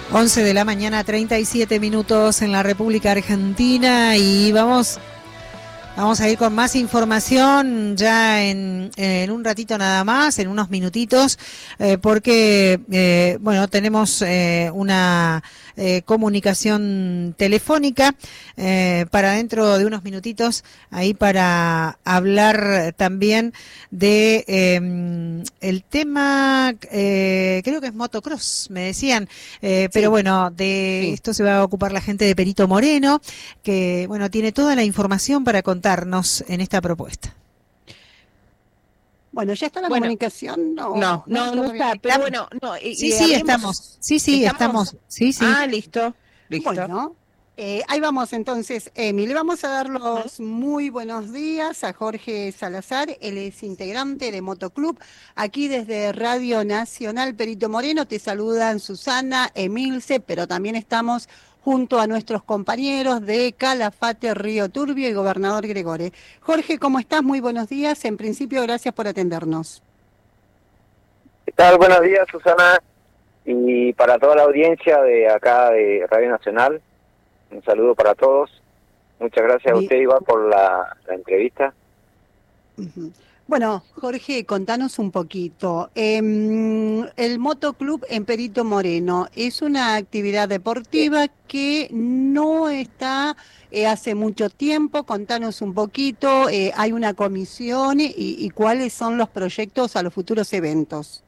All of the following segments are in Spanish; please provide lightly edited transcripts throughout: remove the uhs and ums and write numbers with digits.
11 de la mañana, 37 minutos en la República Argentina y vamos a ir con más información ya en un ratito nada más, en unos minutitos, porque bueno, tenemos una comunicación telefónica para dentro de unos minutitos, ahí para hablar también de el tema, creo que es motocross, me decían, pero bueno, de esto se va a ocupar la gente de Perito Moreno, que bueno, tiene toda la información para contarnos en esta propuesta. Bueno, ¿ya está la comunicación? No está, pero bueno, no. Sí, estamos. Sí, estamos. Sí. Ah, listo. Bueno, ahí vamos entonces, Emi. Le vamos a dar los muy buenos días a Jorge Salazar, él es integrante de Motoclub. Aquí desde Radio Nacional Perito Moreno te saludan Susana, Emilce, pero también estamos junto a nuestros compañeros de Calafate, Río Turbio y Gobernador Gregore. Jorge, ¿cómo estás? Muy buenos días. En principio, gracias por atendernos. ¿Qué tal? Buenos días, Susana. Y para toda la audiencia de acá de Radio Nacional, un saludo para todos. Muchas gracias a usted, Iván, por la entrevista. Bueno, Jorge, contanos un poquito. El Motoclub en Perito Moreno es una actividad deportiva que no está hace mucho tiempo. Contanos un poquito. Hay una comisión y cuáles son los proyectos a los futuros eventos.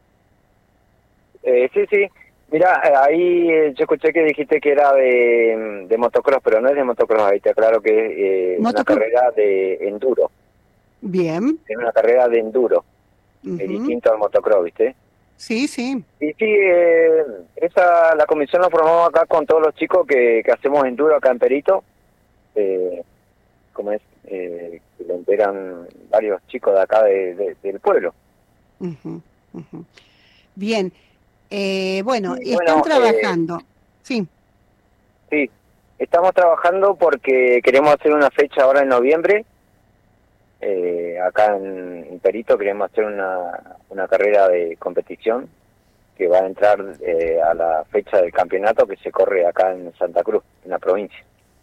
Sí. Mira, ahí yo escuché que dijiste que era de motocross, pero no es de motocross. Ahí te aclaro que es una carrera de enduro. Bien. Es una carrera de enduro, es distinto al motocross, ¿viste? Sí. Y sí, la comisión la formamos acá con todos los chicos que hacemos enduro acá en Perito. Como es, que lo integran varios chicos de acá del pueblo. Bien. Bueno, están trabajando. Sí, estamos trabajando porque queremos hacer una fecha ahora en noviembre. Acá en Perito queremos hacer una carrera de competición que va a entrar a la fecha del campeonato que se corre acá en Santa Cruz, en la provincia.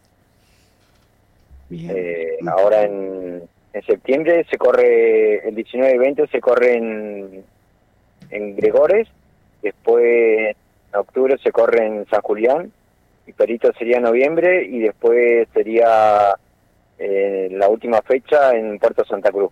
Ahora en septiembre se corre, el 19 y 20 se corre en Gregores, después en octubre se corre en San Julián, y Perito sería noviembre, y después sería la última fecha en Puerto Santa Cruz.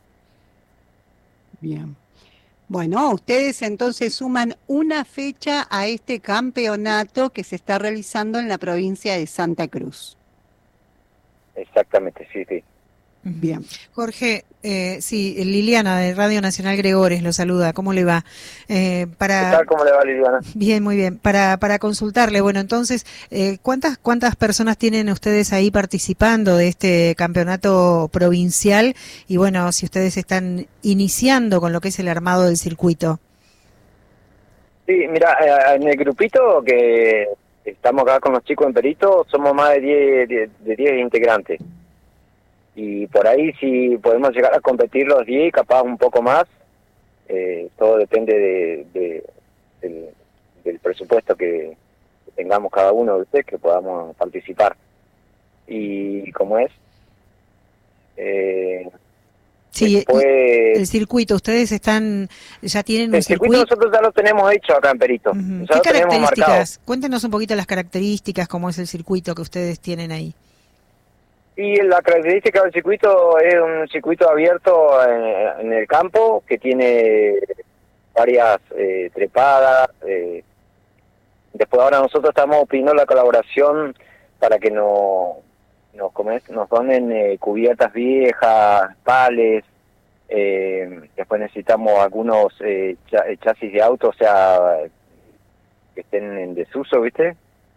Bien. Bueno, ustedes entonces suman una fecha a este campeonato que se está realizando en la provincia de Santa Cruz. Exactamente, sí. Bien. Jorge, sí, Liliana de Radio Nacional Gregores lo saluda. ¿Cómo le va? ¿Qué tal? ¿Cómo le va, Liliana? Bien, muy bien. Para consultarle, bueno, entonces, ¿cuántas personas tienen ustedes ahí participando de este campeonato provincial? Y bueno, si ustedes están iniciando con lo que es el armado del circuito. Sí, mira, en el grupito que estamos acá con los chicos en Perito, somos más de 10 integrantes. Y por ahí si podemos llegar a competir los 10, capaz un poco más, todo depende del presupuesto que tengamos cada uno de ustedes, que podamos participar. Y como es, sí, después, el circuito, ustedes ya tienen un circuito. Nosotros ya lo tenemos hecho acá en Perito. ¿Qué características? Cuéntenos un poquito las características, cómo es el circuito que ustedes tienen ahí. Y la característica del circuito es un circuito abierto en el campo, que tiene varias trepadas. Después ahora nosotros estamos pidiendo la colaboración para que nos donen cubiertas viejas, pales. Después necesitamos algunos chasis de auto, o sea, que estén en desuso, ¿viste?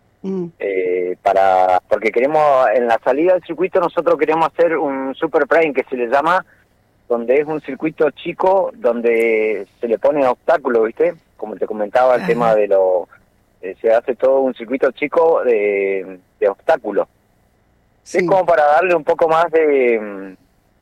Porque queremos, en la salida del circuito nosotros queremos hacer un super prime que se le llama, donde es un circuito chico donde se le pone obstáculos, ¿viste? Como te comentaba, el tema de se hace todo un circuito chico de obstáculos. Sí. Es como para darle un poco más de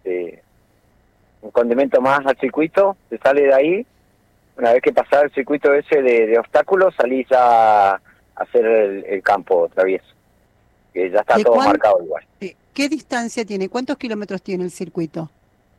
un condimento más al circuito. Se sale de ahí, una vez que pasás el circuito ese de obstáculos, salís a hacer el campo travieso, que ya está ¿De todo cuán- marcado igual. ¿Qué distancia tiene? ¿Cuántos kilómetros tiene el circuito?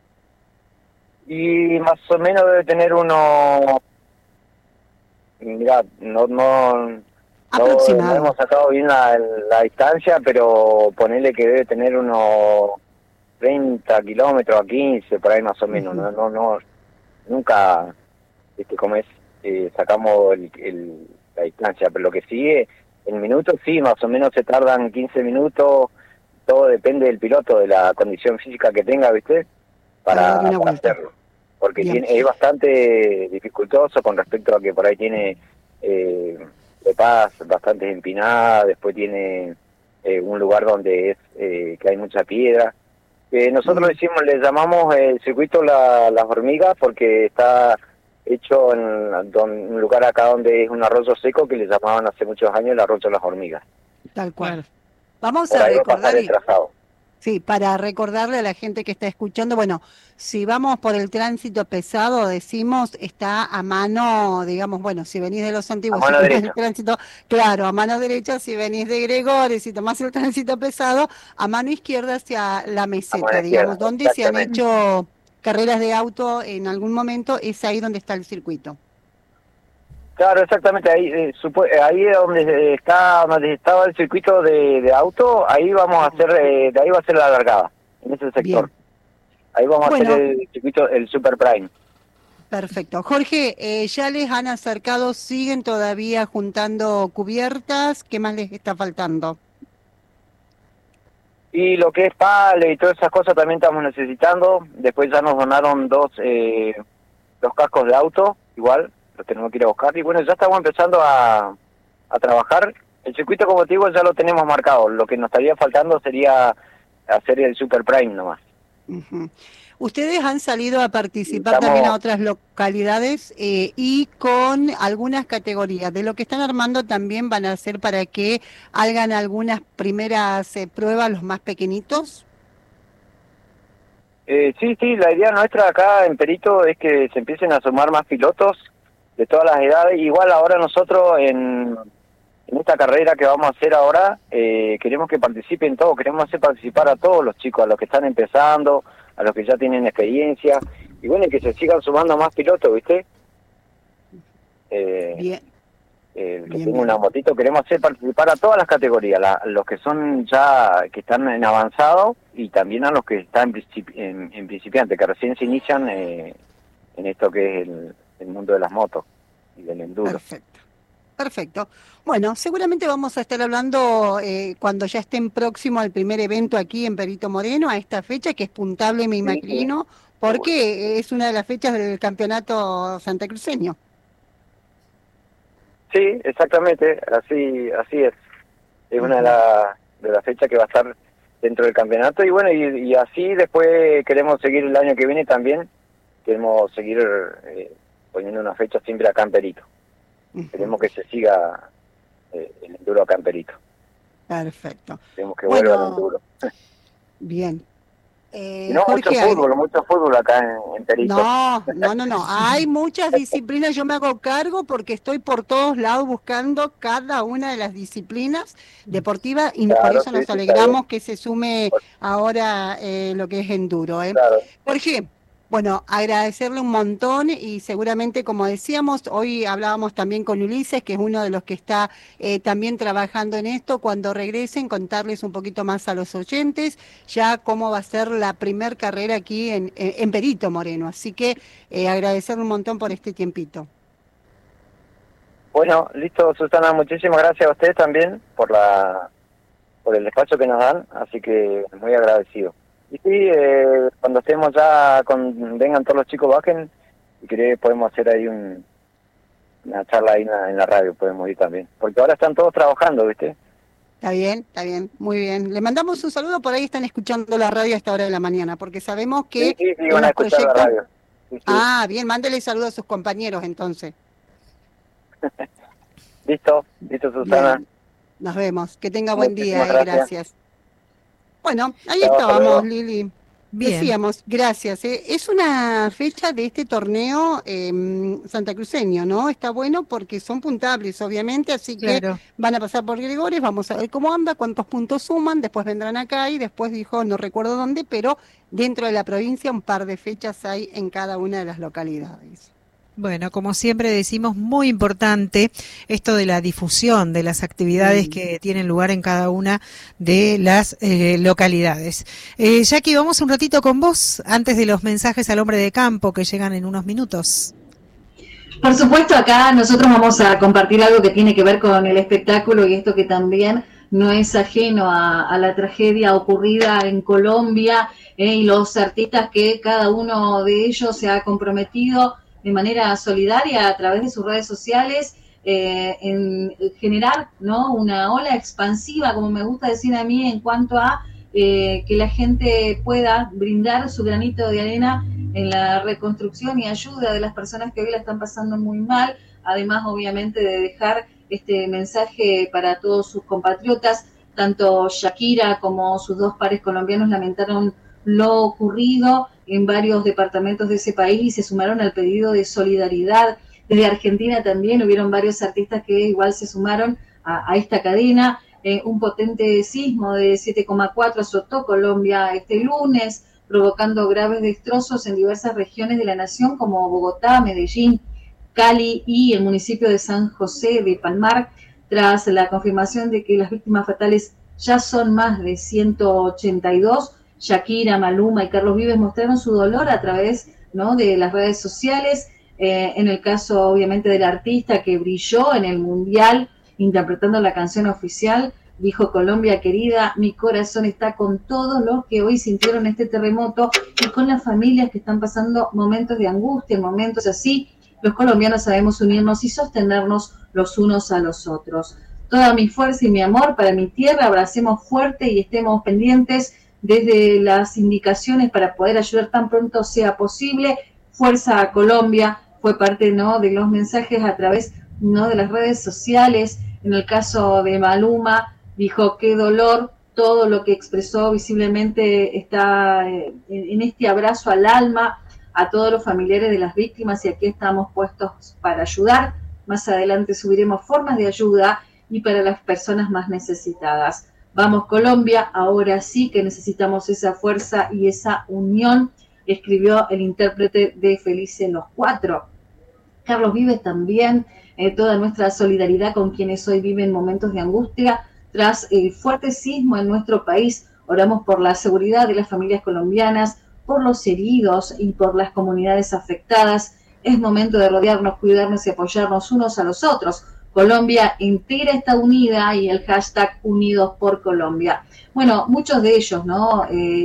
Y más o menos debe tener uno, mira, no Aproximado. hemos sacado bien la distancia, pero ponele que debe tener unos 30 kilómetros a 15, por ahí más o menos. Ujú. No, nunca, como es, sacamos la distancia, pero lo que sigue, en minutos sí, más o menos se tardan 15 minutos, todo depende del piloto, de la condición física que tenga, ¿viste? Para darle una Para vuelta. hacerlo. Porque Bien. es bastante dificultoso con respecto a que por ahí tiene trepadas bastante empinadas, después tiene un lugar donde es que hay mucha piedra. Nosotros le llamamos el circuito Las Hormigas porque está hecho en un lugar acá donde es un arroyo seco que le llamaban hace muchos años el arroyo Las Hormigas. Tal cual. Claro. Vamos Por a ahí va a pasar recordar, el trazado. sí, para recordarle a la gente que está escuchando, bueno, si vamos por el tránsito pesado, decimos, está a mano, digamos, bueno, si venís de los antiguos, A mano si tomás derecha. el tránsito, claro, a mano derecha, si venís de Gregores, si tomás el tránsito pesado, a mano izquierda hacia la A mano meseta, izquierda, digamos, donde se han exactamente. hecho carreras de auto en algún momento, es ahí donde está el circuito. Claro, exactamente, ahí ahí es donde estaba el circuito de auto, ahí vamos a hacer, de ahí va a ser la largada, en ese sector. Bien. Ahí vamos a Bueno. hacer el circuito, el Super Prime. Perfecto. Jorge, ya les han acercado, siguen todavía juntando cubiertas, ¿qué más les está faltando? Y lo que es pale y todas esas cosas también estamos necesitando. Después ya nos donaron dos cascos de auto, igual, los tenemos que ir a buscar. Y bueno, ya estamos empezando a trabajar. El circuito, como te digo, ya lo tenemos marcado. Lo que nos estaría faltando sería hacer el Super Prime nomás. Ujú. Ustedes han salido a participar también a otras localidades y con algunas categorías. De lo que están armando también van a hacer para que hagan algunas primeras pruebas los más pequeñitos. Sí, la idea nuestra acá en Perito es que se empiecen a sumar más pilotos de todas las edades. Igual ahora nosotros en esta carrera que vamos a hacer ahora, queremos que participen todos, queremos hacer participar a todos los chicos, a los que están empezando, a los que ya tienen experiencia, y bueno, que se sigan sumando más pilotos, ¿viste? Bien. El que tenga una motito, queremos hacer participar a todas las categorías, los que son ya, que están en avanzado, y también a los que están en principiante, que recién se inician en esto que es el mundo de las motos y del enduro. Perfecto. Perfecto. Bueno, seguramente vamos a estar hablando cuando ya estén próximo al primer evento aquí en Perito Moreno, a esta fecha que es puntable, me imagino, porque es una de las fechas del campeonato santacruceño. Sí, exactamente, así es. Es una de las fechas que va a estar dentro del campeonato y bueno, y así después queremos seguir el año que viene también, queremos seguir poniendo una fecha siempre acá en Perito. Queremos que se siga el enduro acá en Perito. Perfecto. Queremos que vuelva el enduro. Bien. Y no, Jorge, mucho fútbol acá en Perito. No. Hay muchas disciplinas. Yo me hago cargo porque estoy por todos lados buscando cada una de las disciplinas deportivas y por eso nos alegramos que se sume ahora lo que es enduro. Claro. Jorge, bueno, agradecerle un montón y seguramente, como decíamos, hoy hablábamos también con Ulises, que es uno de los que está también trabajando en esto. Cuando regresen, contarles un poquito más a los oyentes ya cómo va a ser la primer carrera aquí en Perito Moreno. Así que agradecerle un montón por este tiempito. Bueno, listo, Susana, muchísimas gracias a ustedes también por el espacio que nos dan, así que muy agradecido. Y sí, cuando estemos ya, vengan todos los chicos, bajen, y podemos hacer ahí una charla ahí en la radio, podemos ir también. Porque ahora están todos trabajando, ¿viste? Está bien, muy bien. Le mandamos un saludo, por ahí están escuchando la radio a esta hora de la mañana, porque sabemos que Sí, van a escuchar la radio. Sí. Ah, bien, mándele saludos a sus compañeros entonces. Listo, Susana. Bien. Nos vemos, que tenga buen día, gracias. Gracias. Bueno, ahí estábamos, Lili. Bien, Decíamos, gracias. Es una fecha de este torneo santacruceño, ¿no? Está bueno porque son puntables, obviamente, así que claro. van a pasar por Gregores, vamos a ver cómo anda, cuántos puntos suman, después vendrán acá y después dijo, no recuerdo dónde, pero dentro de la provincia un par de fechas hay en cada una de las localidades. Bueno, como siempre decimos, muy importante esto de la difusión de las actividades Mm. que tienen lugar en cada una de las localidades. Jackie, vamos un ratito con vos antes de los mensajes al hombre de campo que llegan en unos minutos. Por supuesto, acá nosotros vamos a compartir algo que tiene que ver con el espectáculo y esto que también no es ajeno a la tragedia ocurrida en Colombia y los artistas que cada uno de ellos se ha comprometido de manera solidaria a través de sus redes sociales en generar, ¿no?, una ola expansiva, como me gusta decir a mí, en cuanto a que la gente pueda brindar su granito de arena en la reconstrucción y ayuda de las personas que hoy la están pasando muy mal, además obviamente de dejar este mensaje para todos sus compatriotas. Tanto Shakira como sus dos pares colombianos lamentaron lo ocurrido en varios departamentos de ese país y se sumaron al pedido de solidaridad. Desde Argentina también hubieron varios artistas que igual se sumaron a esta cadena. Un potente sismo de 7,4 azotó Colombia este lunes, provocando graves destrozos en diversas regiones de la nación como Bogotá, Medellín, Cali y el municipio de San José de Palmar, tras la confirmación de que las víctimas fatales ya son más de 182. Shakira, Maluma y Carlos Vives mostraron su dolor a través, ¿no?, de las redes sociales. En el caso, obviamente, del artista que brilló en el Mundial interpretando la canción oficial, dijo: Colombia querida, mi corazón está con todos los que hoy sintieron este terremoto y con las familias que están pasando momentos de angustia, momentos así. Los colombianos sabemos unirnos y sostenernos los unos a los otros. Toda mi fuerza y mi amor para mi tierra, abracemos fuerte y estemos pendientes desde las indicaciones para poder ayudar tan pronto sea posible. Fuerza a Colombia, fue parte, ¿no?, de los mensajes a través, ¿no?, de las redes sociales. En el caso de Maluma, dijo: qué dolor, todo lo que expresó visiblemente está en este abrazo al alma, a todos los familiares de las víctimas, y aquí estamos puestos para ayudar. Más adelante subiremos formas de ayuda y para las personas más necesitadas. Vamos Colombia, ahora sí que necesitamos esa fuerza y esa unión, escribió el intérprete de Felices los Cuatro. Carlos Vives también, toda nuestra solidaridad con quienes hoy viven momentos de angustia tras el fuerte sismo en nuestro país. Oramos por la seguridad de las familias colombianas, por los heridos y por las comunidades afectadas. Es momento de rodearnos, cuidarnos y apoyarnos unos a los otros. Colombia entera está unida, y el hashtag Unidos por Colombia. Bueno, muchos de ellos, ¿no?,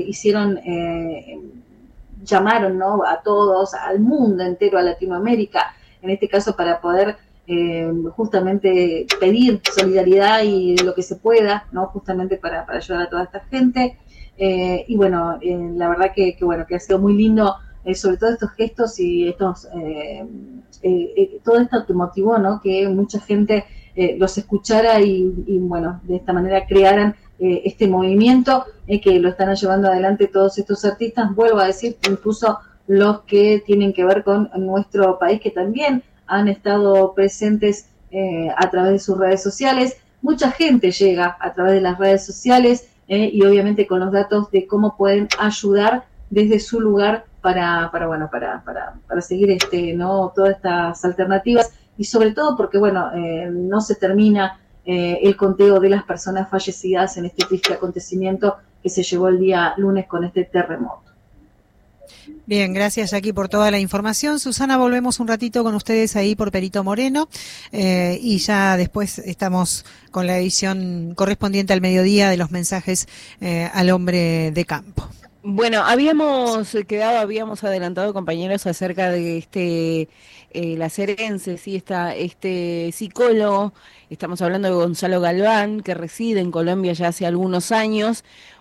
llamaron, ¿no?, a todos, al mundo entero, a Latinoamérica, en este caso para poder justamente pedir solidaridad y lo que se pueda, ¿no?, justamente para ayudar a toda esta gente. Y bueno, la verdad que bueno, que ha sido muy lindo, sobre todo estos gestos y estos todo esto que motivó, ¿no?, que mucha gente los escuchara y bueno, de esta manera crearan este movimiento que lo están llevando adelante todos estos artistas. Vuelvo a decir, incluso los que tienen que ver con nuestro país, que también han estado presentes a través de sus redes sociales. Mucha gente llega a través de las redes sociales y obviamente con los datos de cómo pueden ayudar desde su lugar para seguir ¿no?, todas estas alternativas, y sobre todo porque bueno, no se termina el conteo de las personas fallecidas en este triste acontecimiento que se llevó el día lunes con este terremoto. Bien, gracias Jackie por toda la información. Susana, volvemos un ratito con ustedes ahí por Perito Moreno y ya después estamos con la edición correspondiente al mediodía de los mensajes al hombre de campo. Bueno, habíamos adelantado, compañeros, acerca de la Cerense, sí, este psicólogo. Estamos hablando de Gonzalo Galván, que reside en Colombia ya hace algunos años.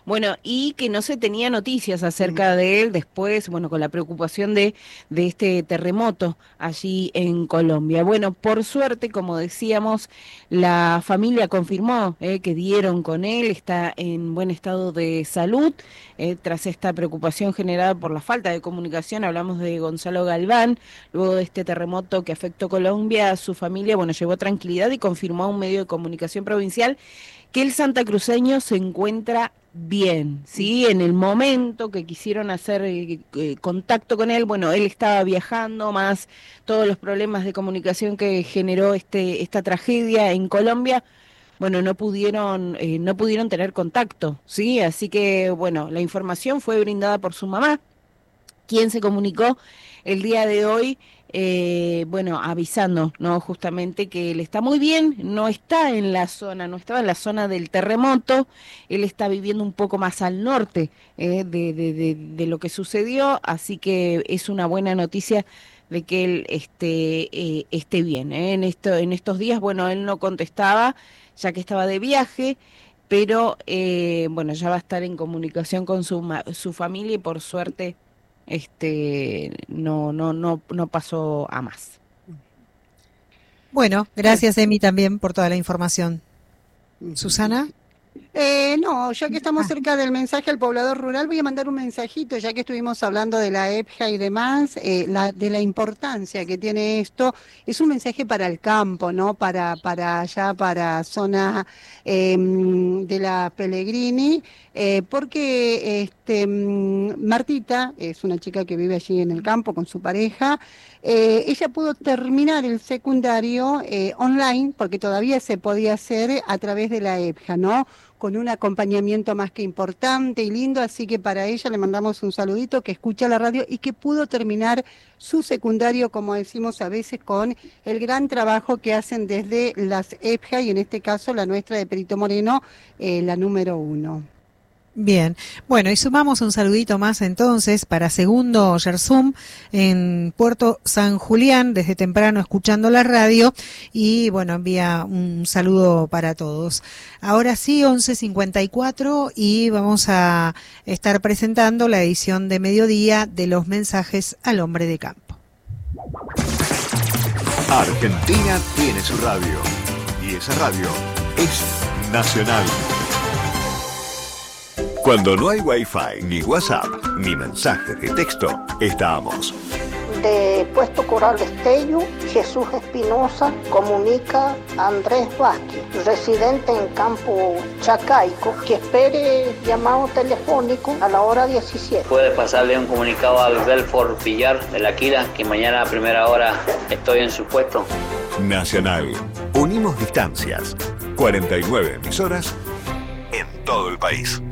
Bueno, y que no se tenía noticias acerca de él después, bueno, con la preocupación de este terremoto allí en Colombia. Bueno, por suerte, como decíamos, la familia confirmó que dieron con él, está en buen estado de salud, tras esta preocupación generada por la falta de comunicación. Hablamos de Gonzalo Galván, luego de este terremoto que afectó Colombia, su familia, bueno, llevó tranquilidad y confirmó a un medio de comunicación provincial que el santacruceño se encuentra bien, ¿sí? En el momento que quisieron hacer contacto con él, bueno, él estaba viajando, más todos los problemas de comunicación que generó esta tragedia en Colombia, bueno, no pudieron tener contacto, ¿sí? Así que, bueno, la información fue brindada por su mamá, quien se comunicó el día de hoy, bueno, avisando, ¿no? Justamente que él está muy bien, no estaba en la zona del terremoto, él está viviendo un poco más al norte de lo que sucedió, así que es una buena noticia de que él esté bien. En estos días, bueno, él no contestaba, ya que estaba de viaje, pero bueno, ya va a estar en comunicación con su familia y por suerte no pasó a más. Bueno, gracias Emi también por toda la información. Susana. No, ya que estamos cerca del mensaje al poblador rural, voy a mandar un mensajito, ya que estuvimos hablando de la EPJA y demás, de la importancia que tiene esto. Es un mensaje para el campo, ¿no? Para allá, para zona de la Pellegrini, porque Martita es una chica que vive allí en el campo con su pareja. Ella pudo terminar el secundario online, porque todavía se podía hacer a través de la EPJA, ¿no? Con un acompañamiento más que importante y lindo, así que para ella le mandamos un saludito, que escucha la radio y que pudo terminar su secundario, como decimos a veces, con el gran trabajo que hacen desde las EPJA y en este caso la nuestra de Perito Moreno, la número 1. Bien, bueno, y sumamos un saludito más entonces para Segundo Yersum en Puerto San Julián, desde temprano escuchando la radio, y bueno, envía un saludo para todos. Ahora sí, 11:54, y vamos a estar presentando la edición de mediodía de los mensajes al hombre de campo. Argentina tiene su radio, y esa radio es Nacional. Cuando no hay Wi-Fi, ni WhatsApp, ni mensajes de texto, estamos. De Puesto Coral Estello, Jesús Espinosa comunica a Andrés Vázquez, residente en Campo Chacaico, que espere llamado telefónico a la hora 17. Puede pasarle un comunicado al Belfort Villar de la Quila, que mañana a primera hora estoy en su puesto. Nacional. Unimos distancias. 49 emisoras en todo el país.